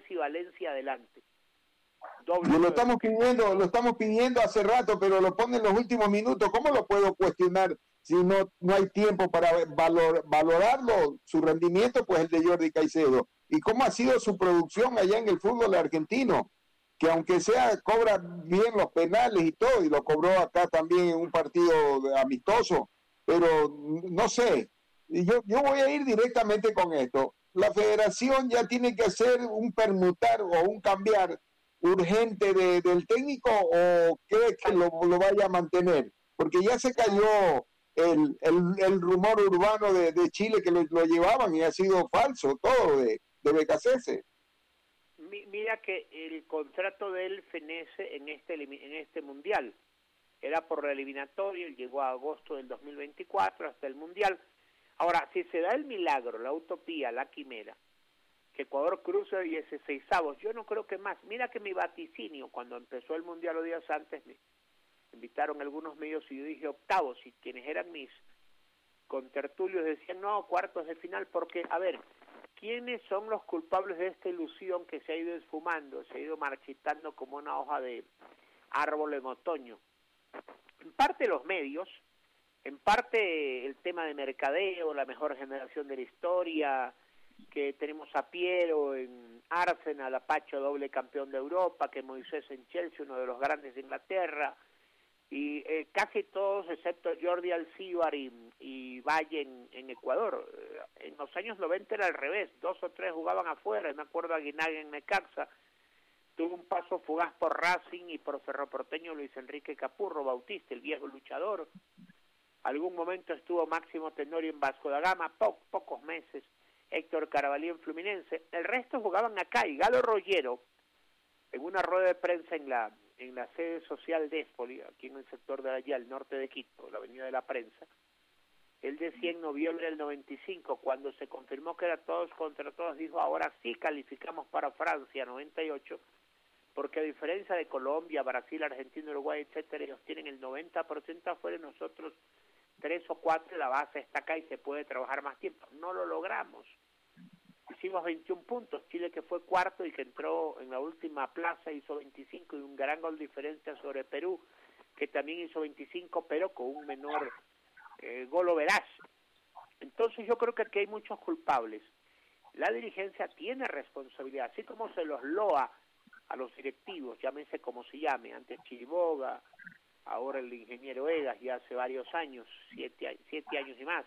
y Valencia adelante. Y lo estamos pidiendo hace rato, pero lo pone en los últimos minutos. ¿Cómo lo puedo cuestionar si no hay tiempo para valorarlo, su rendimiento, pues el de Jordi Caicedo? ¿Y cómo ha sido su producción allá en el fútbol argentino? Que aunque sea, cobra bien los penales y todo, y lo cobró acá también en un partido amistoso, pero no sé, yo voy a ir directamente con esto. La federación ya tiene que hacer un permutar o un cambiar urgente del técnico, o cree que lo vaya a mantener, porque ya se cayó el rumor urbano de Chile que lo llevaban y ha sido falso todo de BKC. Mira que el contrato de él fenece en este mundial. Era por la eliminatoria, llegó a agosto del 2024 hasta el mundial. Ahora, si se da el milagro, la utopía, la quimera, que Ecuador cruza 16avos, yo no creo que más. Mira que mi vaticinio, cuando empezó el mundial los días antes, me invitaron algunos medios y yo dije octavos, y quienes eran mis contertulios decían no, cuartos de final, porque, a ver, ¿quiénes son los culpables de esta ilusión que se ha ido esfumando, se ha ido marchitando como una hoja de árbol en otoño? En parte los medios, en parte el tema de mercadeo, la mejor generación de la historia, que tenemos a Piero en Arsenal, a Pacho doble campeón de Europa, que Moisés en Chelsea, uno de los grandes de Inglaterra, y casi todos, excepto Jordi Alcibar y Valle en Ecuador. En los años 90 era al revés, 2 o 3 jugaban afuera, me acuerdo a Aguinaga en Necaxa, tuvo un paso fugaz por Racing y por Ferroporteño Luis Enrique Capurro Bautista, el viejo luchador. Algún momento estuvo Máximo Tenorio en Vasco da Gama, pocos meses, Héctor Carabalí en Fluminense, el resto jugaban acá, y Galo Rollero, en una rueda de prensa en la sede social de Espoli, aquí en el sector de allá, al norte de Quito, la avenida de la prensa, él decía en noviembre del 95, cuando se confirmó que era todos contra todos, dijo, ahora sí calificamos para Francia, 98, porque a diferencia de Colombia, Brasil, Argentina, Uruguay, etcétera, ellos tienen el 90% afuera, y nosotros 3 o 4, la base está acá y se puede trabajar más tiempo. No lo logramos. Hicimos 21 puntos, Chile, que fue cuarto y que entró en la última plaza, hizo 25 y un gran gol de diferencia sobre Perú, que también hizo 25, pero con un menor golo veraz. Entonces yo creo que aquí hay muchos culpables. La dirigencia tiene responsabilidad, así como se los loa a los directivos, llámense como se llame, antes Chiriboga, ahora el ingeniero Egas, ya hace varios años, 7 años y más.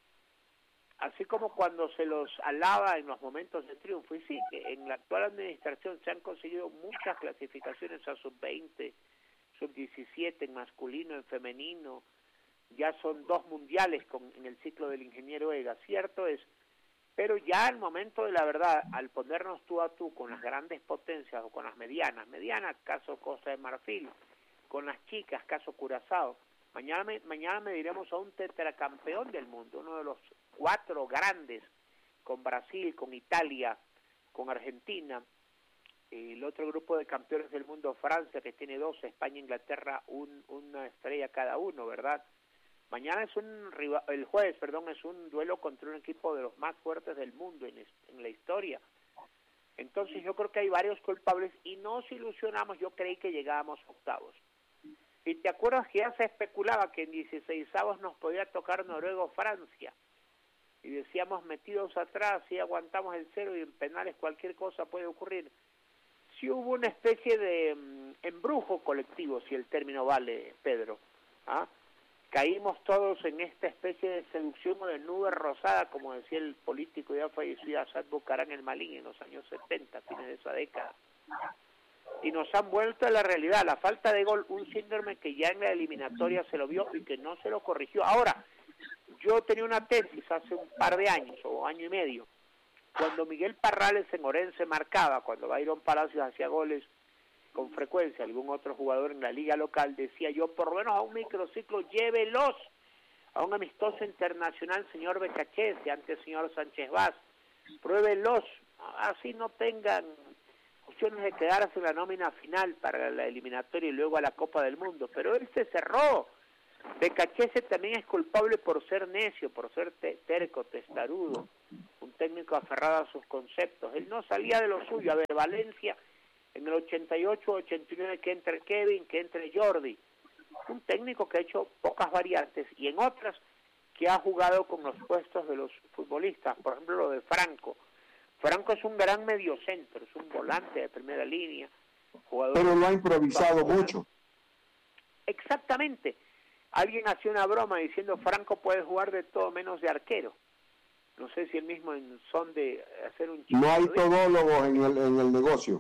Así como cuando se los alaba en los momentos de triunfo, y sí, que en la actual administración se han conseguido muchas clasificaciones a sub-20, sub-17 en masculino, en femenino, ya son 2 mundiales en el ciclo del ingeniero Egas, cierto es, pero ya al momento de la verdad, al ponernos tú a tú con las grandes potencias o con las medianas, caso Costa de Marfil, con las chicas, caso Curazao, mañana mediremos a un tetracampeón del mundo, uno de los 4 grandes, con Brasil, con Italia, con Argentina, el otro grupo de campeones del mundo, Francia, que tiene 2, España e Inglaterra, una estrella cada uno, ¿verdad? Mañana el jueves, es un duelo contra un equipo de los más fuertes del mundo en la historia. Entonces yo creo que hay varios culpables y nos ilusionamos, yo creí que llegábamos a octavos. Y te acuerdas que ya se especulaba que en 16avos nos podía tocar Noruega o Francia. Y decíamos, metidos atrás, si aguantamos el 0 y en penales cualquier cosa puede ocurrir. Sí hubo una especie de embrujo colectivo, si el término vale, Pedro. Caímos todos en esta especie de seducción o de nube rosada, como decía el político ya fallecido Assad Bucaram el Malín en los años 70, fines de esa década. Y nos han vuelto a la realidad, la falta de gol, un síndrome que ya en la eliminatoria se lo vio y que no se lo corrigió. Ahora, yo tenía una tesis hace un par de años, o año y medio, cuando Miguel Parrales en Orense marcaba, cuando Byron Palacios hacía goles con frecuencia, algún otro jugador en la liga local, decía yo, por lo menos a un microciclo, llévelos a un amistoso internacional, señor Becachese, antes señor Sánchez Vaz, pruébelos, así no tengan opciones de quedarse en la nómina final para la eliminatoria y luego a la Copa del Mundo, pero él se cerró. Becachese también es culpable por ser necio, por ser terco, testarudo, un técnico aferrado a sus conceptos. Él no salía de lo suyo. A ver, Valencia, en el 88-89, que entre Kevin, que entre Jordi. Un técnico que ha hecho pocas variantes y en otras que ha jugado con los puestos de los futbolistas. Por ejemplo, lo de Franco. Franco es un gran mediocentro, es un volante de primera línea. Jugador, pero lo ha improvisado mucho. Exactamente. Alguien hacía una broma diciendo Franco puede jugar de todo menos de arquero. No sé si el mismo en son de hacer un chiste. No hay todólogos en el negocio.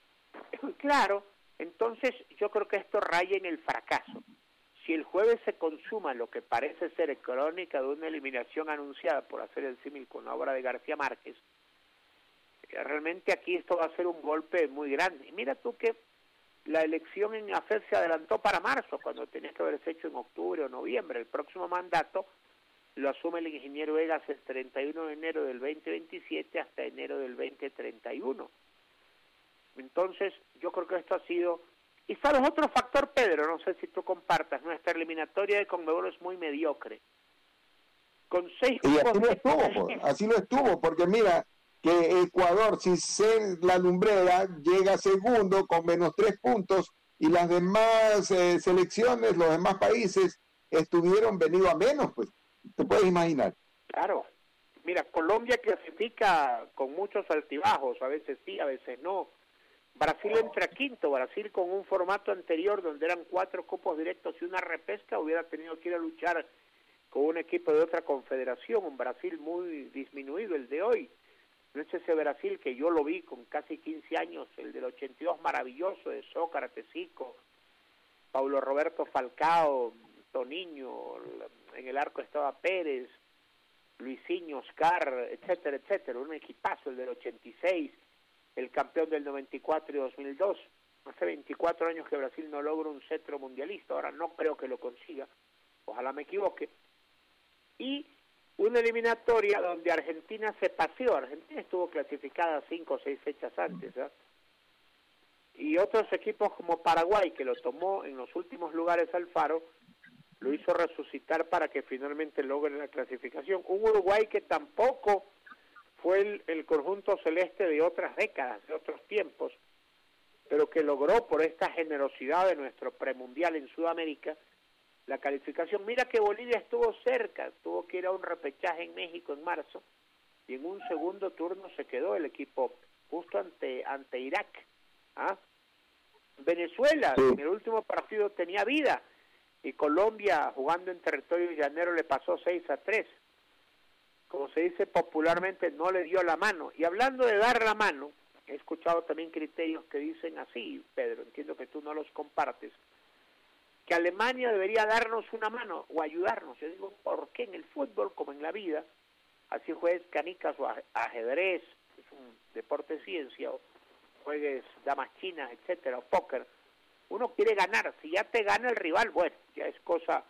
Claro, entonces yo creo que esto raya en el fracaso. Si el jueves se consuma lo que parece ser crónica de una eliminación anunciada, por hacer el símil con la obra de García Márquez, realmente aquí esto va a ser un golpe muy grande. Y mira tú que la elección en AFED se adelantó para marzo, cuando tenía que haberse hecho en octubre o noviembre. El próximo mandato lo asume el ingeniero Egas el 31 de enero del 2027 hasta enero del 2031. Entonces, yo creo que esto ha sido... Y sabes, otro factor, Pedro, no sé si tú compartas, nuestra eliminatoria de Conmebol es muy mediocre. Con 6 y así lo estuvo, porque mira, que Ecuador, sin ser la lumbrera, llega segundo con -3 puntos, y las demás selecciones, los demás países, estuvieron venido a menos, pues, te puedes imaginar. Claro. Mira, Colombia clasifica con muchos altibajos, a veces sí, a veces no. Brasil entra quinto. Brasil, con un formato anterior donde eran 4 cupos directos y una repesca, hubiera tenido que ir a luchar con un equipo de otra confederación. Un Brasil muy disminuido, el de hoy. No es ese Brasil que yo lo vi con casi 15 años, el del 82 maravilloso, de Sócrates, Zico, Paulo Roberto Falcao, Toniño, en el arco estaba Pérez, Luisinho, Oscar, etcétera, etcétera. Un equipazo, el del 86, el campeón del 94 y 2002. Hace 24 años que Brasil no logra un cetro mundialista, ahora no creo que lo consiga, ojalá me equivoque. Y una eliminatoria donde Argentina se paseó. Argentina estuvo clasificada 5 o 6 fechas antes, ¿eh? Y otros equipos como Paraguay, que lo tomó en los últimos lugares Alfaro, lo hizo resucitar para que finalmente logre la clasificación. Un Uruguay que tampoco fue el conjunto celeste de otras décadas, de otros tiempos, pero que logró, por esta generosidad de nuestro premundial en Sudamérica, la calificación. Mira que Bolivia estuvo cerca, tuvo que ir a un repechaje en México en marzo, y en un segundo turno se quedó el equipo justo ante Irak. ¿Ah? Venezuela, en el último partido tenía vida, y Colombia, jugando en territorio llanero, le pasó 6-3. Como se dice popularmente, no le dio la mano. Y hablando de dar la mano, he escuchado también criterios que dicen así, Pedro, entiendo que tú no los compartes, que Alemania debería darnos una mano o ayudarnos. Yo digo, ¿por qué? En el fútbol, como en la vida, así juegues canicas o ajedrez, es un deporte ciencia, o juegues damas chinas, etcétera, o póker, uno quiere ganar. Si ya te gana el rival, bueno, ya es cosa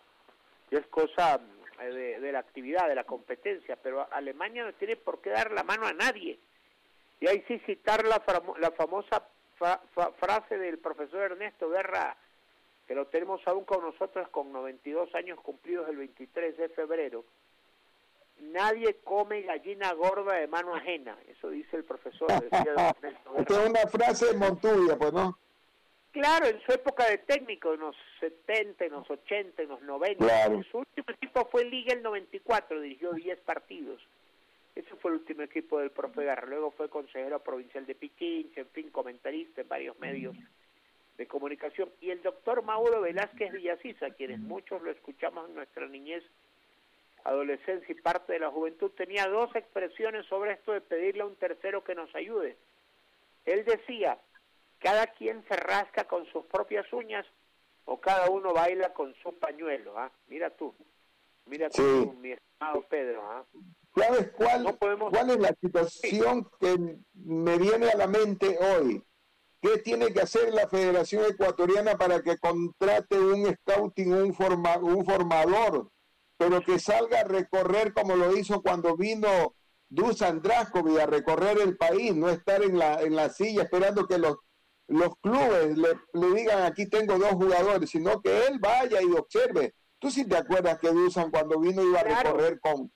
de la actividad, de la competencia, pero Alemania no tiene por qué dar la mano a nadie. Y ahí sí citar la famosa frase del profesor Ernesto Guerra, que lo tenemos aún con nosotros con 92 años cumplidos el 23 de febrero. Nadie come gallina gorda de mano ajena. Eso dice el profesor. Esta es una frase de Montuya, pues, ¿no? Claro, en su época de técnico, en los 70, en los 80, en los 90. Claro. Su último equipo fue Liga el 94, dirigió 10 partidos. Ese fue el último equipo del profe Guerra. Luego fue consejero provincial de Pichincha, en fin, comentarista en varios medios de comunicación. Y el doctor Mauro Velázquez Villasisa, quienes muchos lo escuchamos en nuestra niñez, adolescencia y parte de la juventud, tenía 2 expresiones sobre esto de pedirle a un tercero que nos ayude. Él decía, cada quien se rasca con sus propias uñas o cada uno baila con su pañuelo. ¿Ah? Mira tú, mi estimado Pedro. ¿Ah? ¿Sabes cuál es la situación que me viene a la mente hoy? ¿Qué tiene que hacer la Federación Ecuatoriana para que contrate un scouting, un formador, pero que salga a recorrer como lo hizo cuando vino Dusan Draskovic a recorrer el país, no estar en la silla esperando que los clubes le digan aquí tengo 2 jugadores, sino que él vaya y observe? Tú sí te acuerdas que Dusan cuando vino iba a recorrer con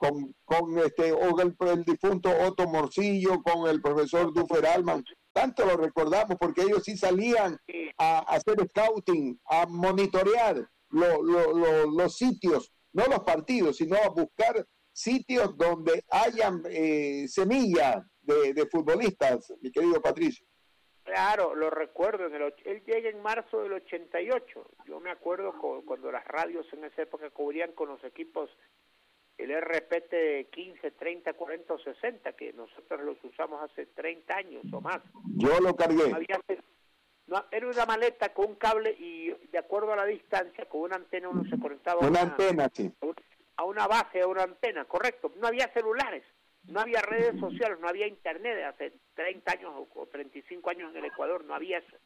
el difunto Otto Morcillo, con el profesor Duffer Alman, tanto lo recordamos porque ellos sí salían a hacer scouting, a monitorear los sitios, no los partidos, sino a buscar sitios donde hayan semilla de futbolistas, mi querido Patricio. Claro, lo recuerdo. Él llega en marzo del 88. Yo me acuerdo cuando las radios en esa época cubrían con los equipos el RPT 15, 30, 40 o 60, que nosotros los usamos hace 30 años o más. Yo lo cargué. Era una maleta con un cable y de acuerdo a la distancia, con una antena uno se conectaba a una base, a una antena, correcto. No había celulares, no había redes sociales, no había internet. Hace 30 años o 35 años en el Ecuador no había eso.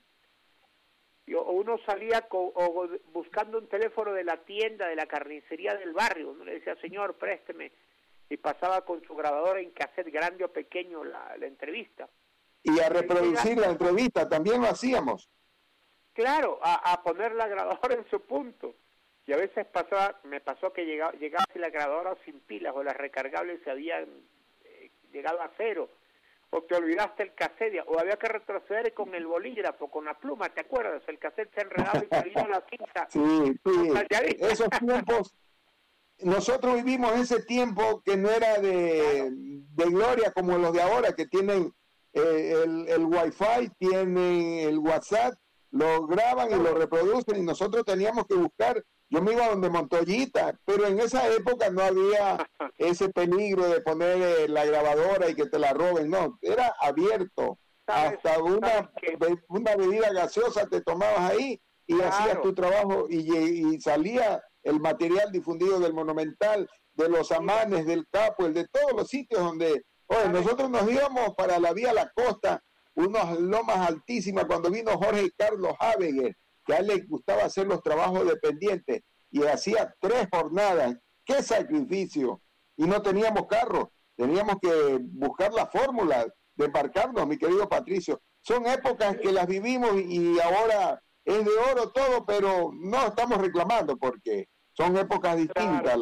Uno salía buscando un teléfono de la tienda, de la carnicería del barrio. Uno le decía, señor, présteme. Y pasaba con su grabadora en cassette grande o pequeño la entrevista. Y a reproducir la entrevista, también lo hacíamos. Claro, a poner la grabadora en su punto. Y a veces me pasó que llegaba si la grabadora sin pilas o las recargables se habían llegado a cero. O te olvidaste el cassette, o había que retroceder con el bolígrafo, con la pluma, ¿te acuerdas? El cassette se enredaba y salía la cinta. Sí. Esos tiempos, nosotros vivimos ese tiempo que no era de gloria como los de ahora, que tienen el Wi-Fi, tienen el WhatsApp, lo graban y lo reproducen, y nosotros teníamos que buscar. Yo me iba donde Montoyita, pero en esa época no había ese peligro de poner la grabadora y que te la roben, no, era abierto. Hasta una bebida gaseosa te tomabas ahí y hacías tu trabajo y salía el material difundido del Monumental, de los Amanes, del Capo, el de todos los sitios donde... nosotros nos íbamos para la vía La Costa, unas lomas altísimas, cuando vino Jorge Carlos Habeger, que a él le gustaba hacer los trabajos dependientes, y hacía 3 jornadas. ¡Qué sacrificio! Y no teníamos carro, teníamos que buscar la fórmula de embarcarnos, mi querido Patricio. Son épocas que las vivimos y ahora es de oro todo, pero no estamos reclamando porque son épocas distintas.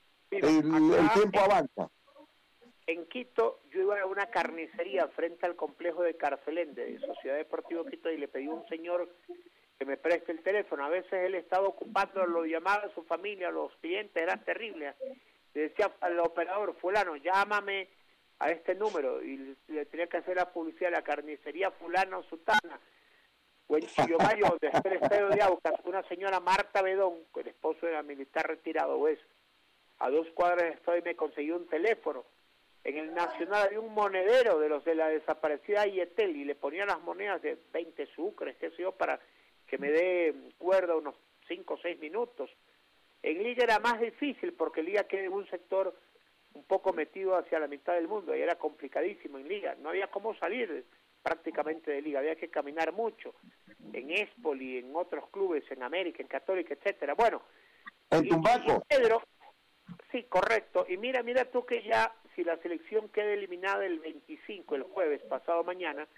El tiempo avanza. En Quito, yo iba a una carnicería frente al complejo de Carcelén de Sociedad Deportiva Quito y le pedí a un señor que me preste el teléfono. A veces él estaba ocupando, lo llamaba a su familia, a los clientes, era terrible. Le decía al operador, fulano, llámame a este número, y le tenía que hacer la publicidad de la carnicería fulano sutana, o en Chillomayo, donde está el estadio de Aucas, una señora Marta Bedón, que el esposo era militar retirado, o eso, a 2 cuadras estoy, me consiguió un teléfono. En el Nacional había un monedero de los de la desaparecida Yetel, y le ponía las monedas de 20 sucres, qué sé yo, para que me dé cuerda unos 5 o 6 minutos. En Liga era más difícil porque Liga queda en un sector un poco metido hacia la mitad del mundo y era complicadísimo en Liga. No había cómo salir prácticamente de Liga, había que caminar mucho. En Espoli, en otros clubes, en América, en Católica, etcétera. Bueno, en Tumbaco. Pedro, sí, correcto. Y mira tú que ya, si la selección queda eliminada el 25, el jueves, pasado mañana,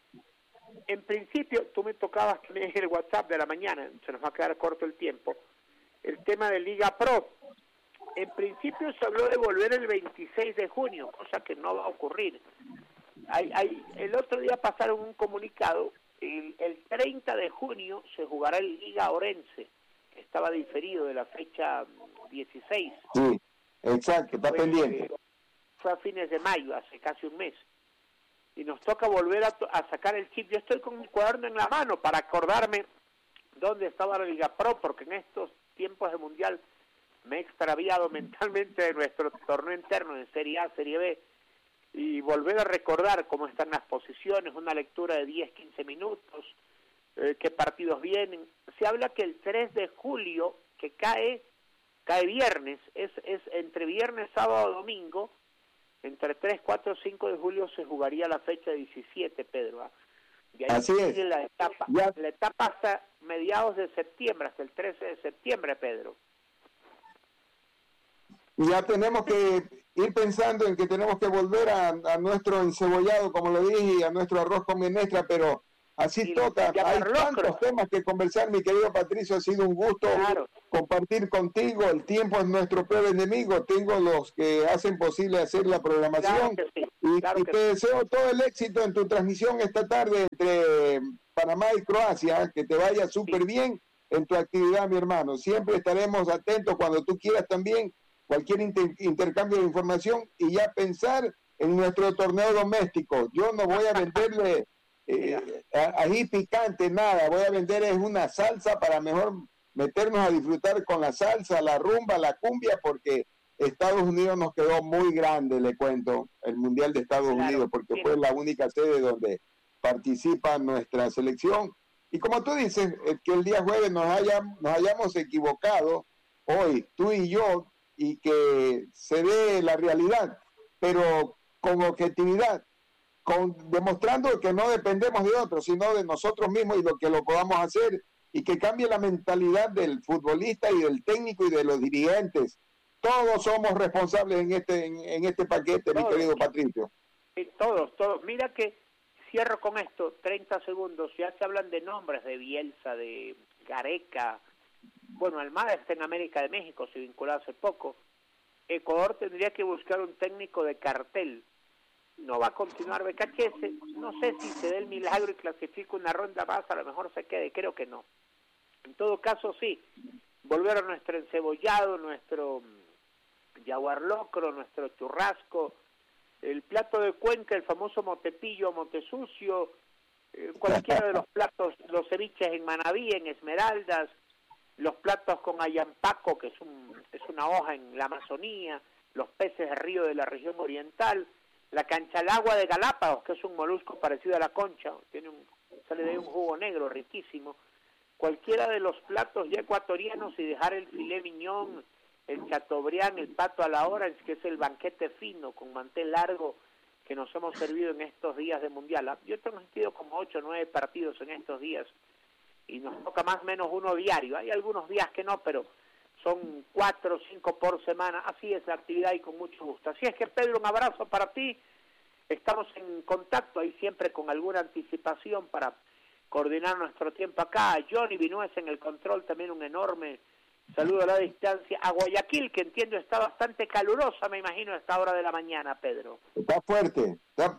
en principio, tú me tocabas también el WhatsApp de la mañana, se nos va a quedar corto el tiempo, el tema de Liga Pro. En principio se habló de volver el 26 de junio, cosa que no va a ocurrir. El otro día pasaron un comunicado, el 30 de junio se jugará el Liga Orense, que estaba diferido de la fecha 16. Sí, exacto, está pendiente. Fue a fines de mayo, hace casi un mes. Y nos toca volver a sacar el chip. Yo estoy con mi cuaderno en la mano para acordarme dónde estaba la Liga Pro, porque en estos tiempos de Mundial me he extraviado mentalmente de nuestro torneo interno en Serie A, Serie B, y volver a recordar cómo están las posiciones, una lectura de 10, 15 minutos, qué partidos vienen. Se habla que el 3 de julio, que cae viernes, es entre viernes, sábado, domingo, entre 3, 4, 5 de julio se jugaría la fecha 17, Pedro. Y ahí así es. La etapa hasta mediados de septiembre, hasta el 13 de septiembre, Pedro. Ya tenemos que ir pensando en que tenemos que volver a nuestro encebollado, como lo dije, y a nuestro arroz con menestra, pero así toca. Hay tantos temas que conversar, mi querido Patricio, ha sido un gusto. Claro. compartir contigo. El tiempo es nuestro peor enemigo. Tengo los que hacen posible hacer la programación. Claro que sí, y te deseo todo el éxito en tu transmisión esta tarde entre Panamá y Croacia. Que te vaya súper bien en tu actividad, mi hermano. Siempre estaremos atentos cuando tú quieras también. Cualquier intercambio de información y ya pensar en nuestro torneo doméstico. Yo no voy a venderle ají picante, nada. Voy a vender es una salsa para mejor meternos a disfrutar con la salsa, la rumba, la cumbia, porque Estados Unidos nos quedó muy grande, le cuento, el Mundial de Estados Unidos, porque fue la única sede donde participa nuestra selección. Y como tú dices, que el día jueves nos hayamos equivocado, hoy, tú y yo, y que se dé la realidad, pero con objetividad, demostrando que no dependemos de otros, sino de nosotros mismos y lo que lo podamos hacer, y que cambie la mentalidad del futbolista y del técnico y de los dirigentes. Todos somos responsables en este paquete, todos, mi querido Patricio. Todos. Mira que cierro con esto, 30 segundos, ya se hablan de nombres de Bielsa, de Gareca. Bueno, Almada está en América de México, se vinculó hace poco. Ecuador tendría que buscar un técnico de cartel. No va a continuar Becachese. No sé si se dé el milagro y clasifica una ronda más, a lo mejor se quede, creo que no. En todo caso, sí, volver a nuestro encebollado, nuestro jaguar locro, nuestro churrasco, el plato de Cuenca, el famoso motepillo, motesucio, cualquiera de los platos, los ceviches en Manabí, en Esmeraldas, los platos con ayampaco, que es una hoja en la Amazonía, los peces de río de la región oriental, la canchalagua de Galápagos, que es un molusco parecido a la concha, sale de ahí un jugo negro riquísimo. Cualquiera de los platos ya ecuatorianos y dejar el filet mignon, el chateaubriand, el pato a la hora, que es el banquete fino con mantel largo que nos hemos servido en estos días de Mundial. Yo tengo sentido como 8 o 9 partidos en estos días y nos toca más o menos uno diario. Hay algunos días que no, pero son 4 o 5 por semana. Así es la actividad y con mucho gusto. Así es que, Pedro, un abrazo para ti. Estamos en contacto ahí siempre con alguna anticipación para coordinar nuestro tiempo acá. A Johnny Vinués en el control, también un enorme saludo a la distancia. A Guayaquil, que entiendo está bastante calurosa, me imagino, a esta hora de la mañana, Pedro. Está fuerte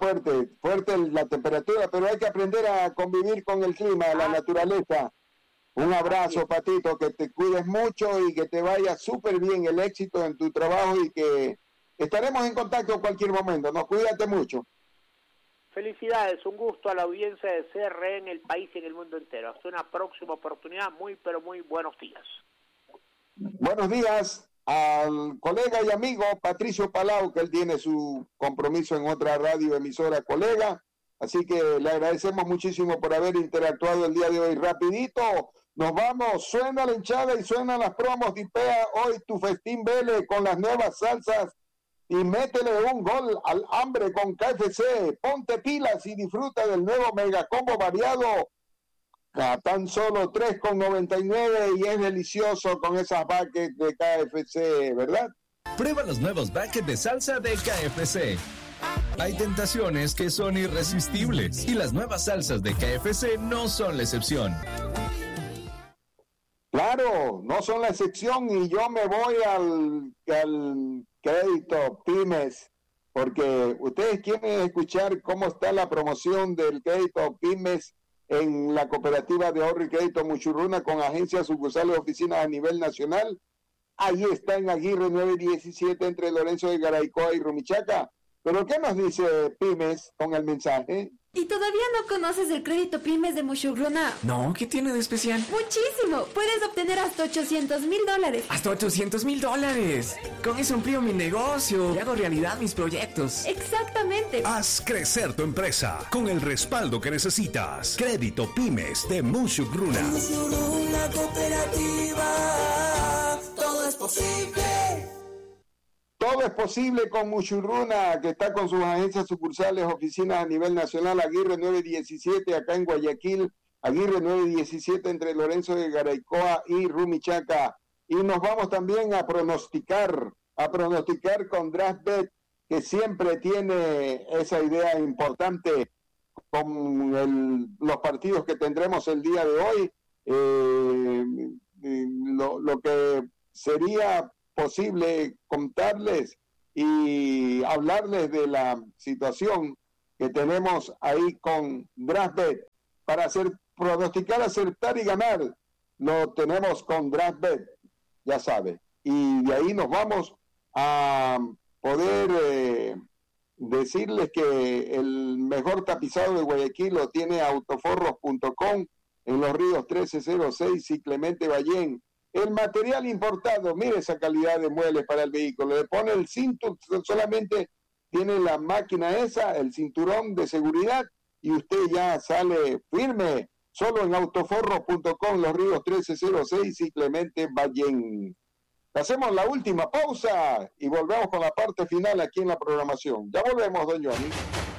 la temperatura, pero hay que aprender a convivir con el clima, la naturaleza. Un abrazo, Patito, que te cuides mucho y que te vaya súper bien el éxito en tu trabajo y que estaremos en contacto en cualquier momento. No, cuídate mucho. Felicidades, un gusto a la audiencia de CRE en el país y en el mundo entero. Hasta una próxima oportunidad. Pero muy buenos días. Buenos días al colega y amigo Patricio Palau, que él tiene su compromiso en otra radioemisora, colega. Así que le agradecemos muchísimo por haber interactuado el día de hoy. Rapidito, nos vamos. Suena la hinchada y suenan las promos. Tipea hoy tu festín Vélez con las nuevas salsas y métele un gol al hambre con KFC. Ponte pilas y disfruta del nuevo megacombo variado a tan solo $3.99 y es delicioso con esas buckets de KFC, ¿verdad? Prueba los nuevos buckets de salsa de KFC. Hay tentaciones que son irresistibles y las nuevas salsas de KFC no son la excepción. Claro, no son la excepción y yo me voy al crédito Pymes, porque ustedes quieren escuchar cómo está la promoción del crédito Pymes en la cooperativa de ahorro y crédito Muchurruna con agencias sucursales y oficinas a nivel nacional. Ahí está en Aguirre 917 entre Lorenzo de Garaycoa y Rumichaca. ¿Pero qué nos dice Pymes con el mensaje? ¿Y todavía no conoces el crédito Pymes de Muchurruna? No, ¿qué tiene de especial? ¡Muchísimo! Puedes obtener hasta $800,000. ¡Hasta $800,000! Con eso amplío mi negocio y hago realidad mis proyectos. ¡Exactamente! Haz crecer tu empresa con el respaldo que necesitas. Crédito Pymes de Muchurruna. Muchurruna Cooperativa, todo es posible. Todo es posible con Muchurruna, que está con sus agencias sucursales, oficinas a nivel nacional. Aguirre 917 acá en Guayaquil, Aguirre 917 entre Lorenzo de Garaycoa y Rumichaca. Y nos vamos también a pronosticar con DraftBet, que siempre tiene esa idea importante con los partidos que tendremos el día de hoy. lo que sería posible contarles y hablarles de la situación que tenemos ahí con DraftBet. Para pronosticar, acertar y ganar, lo tenemos con DraftBet, ya sabe. Y de ahí nos vamos a poder decirles que el mejor tapizado de Guayaquil lo tiene autoforros.com en Los Ríos 1306 y Clemente Ballén. El material importado, mire esa calidad de muebles para el vehículo, le pone el cinturón, solamente tiene la máquina esa, el cinturón de seguridad, y usted ya sale firme, solo en autoforros.com, Los Ríos 1306 y Clemente Ballén. Hacemos la última pausa y volvemos con la parte final aquí en la programación. Ya volvemos, don Johnny.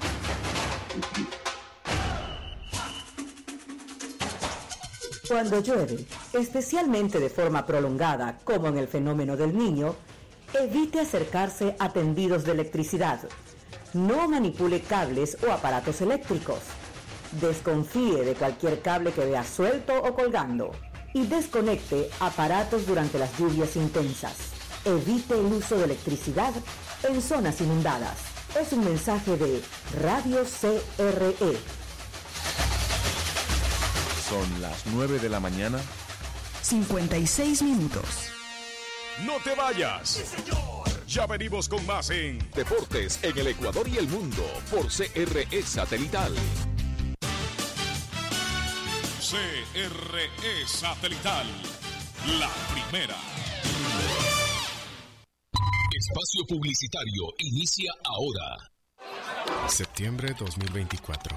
Cuando llueve, especialmente de forma prolongada, como en el fenómeno del Niño, evite acercarse a tendidos de electricidad. No manipule cables o aparatos eléctricos. Desconfíe de cualquier cable que vea suelto o colgando. Y desconecte aparatos durante las lluvias intensas. Evite el uso de electricidad en zonas inundadas. Es un mensaje de Radio CRE. Son las 9 de la mañana. 56 minutos. No te vayas. Sí, señor. Ya venimos con más en Deportes en el Ecuador y el mundo por CRE Satelital. CRE Satelital, la primera. Espacio publicitario inicia ahora. Septiembre 2024.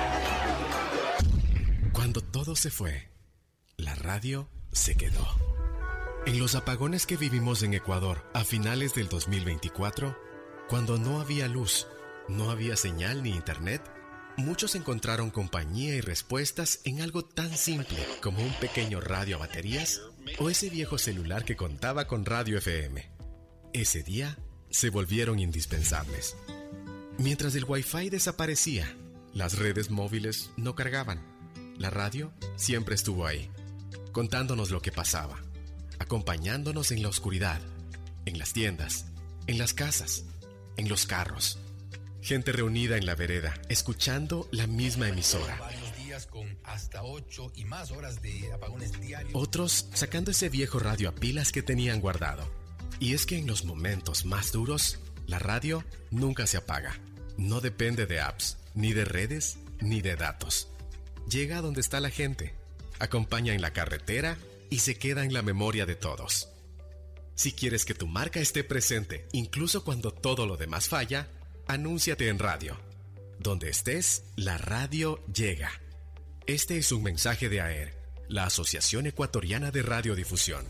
Cuando todo se fue, la radio se quedó. En los apagones que vivimos en Ecuador a finales del 2024, cuando no había luz, no había señal ni internet, muchos encontraron compañía y respuestas en algo tan simple como un pequeño radio a baterías o ese viejo celular que contaba con radio FM. Ese día se volvieron indispensables. Mientras el Wi-Fi desaparecía, las redes móviles no cargaban. La radio siempre estuvo ahí, contándonos lo que pasaba, acompañándonos en la oscuridad, en las tiendas, en las casas, en los carros. Gente reunida en la vereda, escuchando la misma emisora. Varios días con hasta 8 y más horas de apagones diarios. Otros sacando ese viejo radio a pilas que tenían guardado. Y es que en los momentos más duros, la radio nunca se apaga. No depende de apps, ni de redes, ni de datos. Llega a donde está la gente, acompaña en la carretera y se queda en la memoria de todos. Si quieres que tu marca esté presente, incluso cuando todo lo demás falla, anúnciate en radio. Donde estés, la radio llega. Este es un mensaje de AER, la Asociación Ecuatoriana de Radiodifusión.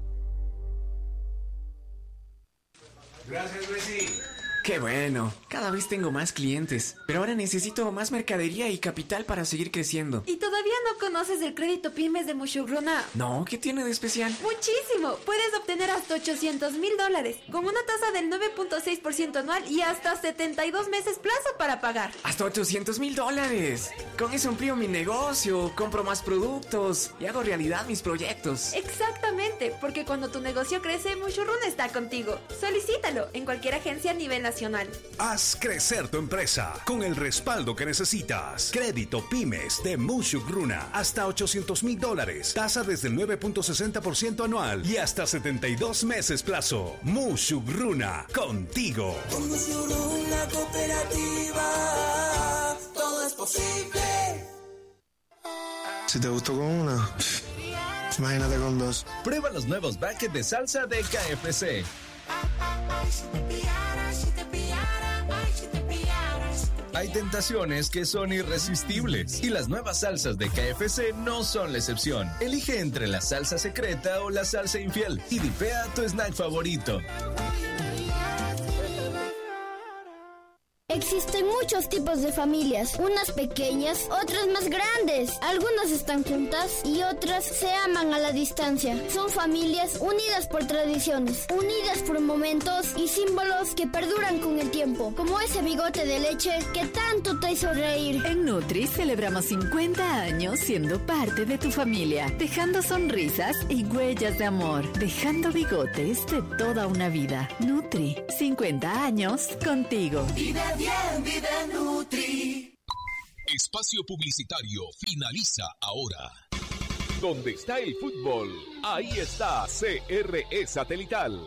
Gracias, Luisi. Qué bueno, cada vez tengo más clientes, pero ahora necesito más mercadería y capital para seguir creciendo. ¿Y todavía no conoces el crédito pymes de Mushugruna? No, ¿qué tiene de especial? ¡Muchísimo! Puedes obtener hasta $800,000 con una tasa del 9.6% anual y hasta 72 meses plazo para pagar. ¡Hasta $800,000! Con eso amplío mi negocio, compro más productos y hago realidad mis proyectos. Exactamente, porque cuando tu negocio crece, Mushugruna está contigo. Solicítalo en cualquier agencia a nivel nacional. Haz crecer tu empresa con el respaldo que necesitas. Crédito Pymes de Mushugruna. Hasta $800,000. Tasa desde el 9.60% anual y hasta 72 meses plazo. Mushugruna, contigo. Con Mushugruna Cooperativa, todo es posible. Si te gustó con una, imagínate con dos. Prueba los nuevos buckets de salsa de KFC. Hay tentaciones que son irresistibles y las nuevas salsas de KFC no son la excepción. Elige entre la salsa secreta o la salsa infiel y dipea tu snack favorito. Existen muchos tipos de familias, unas pequeñas, otras más grandes. Algunas están juntas y otras se aman a la distancia. Son familias unidas por tradiciones, unidas por momentos y símbolos que perduran con el tiempo, como ese bigote de leche que tanto te hizo reír. En Nutri celebramos 50 años siendo parte de tu familia, dejando sonrisas y huellas de amor, dejando bigotes de toda una vida. Nutri, 50 años contigo. Vive bien, vive Nutri. Espacio publicitario finaliza ahora. Donde está el fútbol, ahí está CRE Satelital.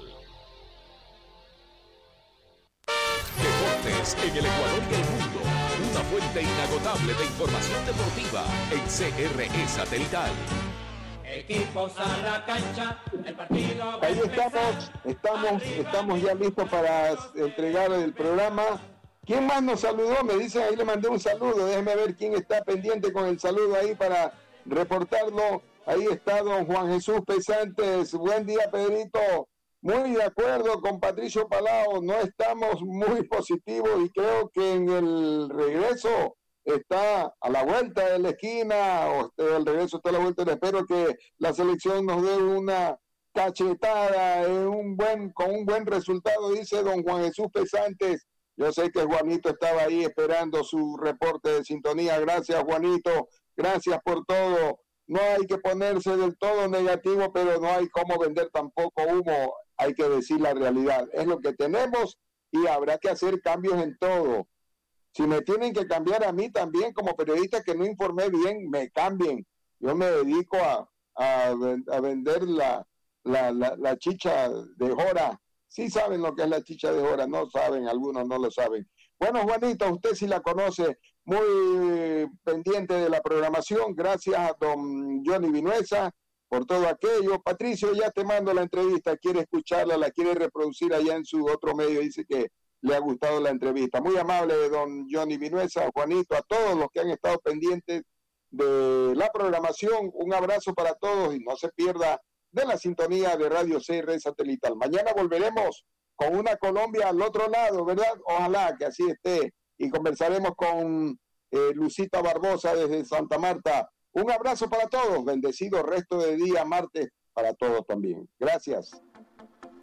Deportes en el Ecuador y el mundo. Una fuente inagotable de información deportiva en CRE Satelital. Equipos a la cancha, el partido. Ahí estamos ya listos para entregar el programa. ¿Quién más nos saludó? Me dicen, ahí le mandé un saludo. Déjeme ver quién está pendiente con el saludo ahí para reportarlo. Ahí está don Juan Jesús Pesantes. Buen día, Pedrito. Muy de acuerdo con Patricio Palao. No estamos muy positivos y creo que en el regreso está a la vuelta de la esquina, el regreso está a la vuelta. Espero que la selección nos dé una cachetada con un buen resultado, dice don Juan Jesús Pesantes. Yo sé que Juanito estaba ahí esperando su reporte de sintonía. Gracias, Juanito. Gracias por todo. No hay que ponerse del todo negativo, pero no hay cómo vender tampoco humo. Hay que decir la realidad. Es lo que tenemos y habrá que hacer cambios en todo. Si me tienen que cambiar a mí también como periodista que no informé bien, me cambien. Yo me dedico a vender la chicha de jora. Sí saben lo que es la chicha de jora, no saben, algunos no lo saben. Bueno, Juanito, usted sí la conoce, muy pendiente de la programación. Gracias a don Johnny Vinuesa por todo aquello. Patricio, ya te mando la entrevista, quiere escucharla, la quiere reproducir allá en su otro medio, dice que le ha gustado la entrevista. Muy amable de don Johnny Vinuesa, Juanito, a todos los que han estado pendientes de la programación. Un abrazo para todos y no se pierda de la sintonía de Radio CR Satelital. Mañana volveremos con una Colombia al otro lado, ¿verdad? Ojalá que así esté. Y conversaremos con Lucita Barbosa desde Santa Marta. Un abrazo para todos. Bendecido resto de día martes para todos también. Gracias.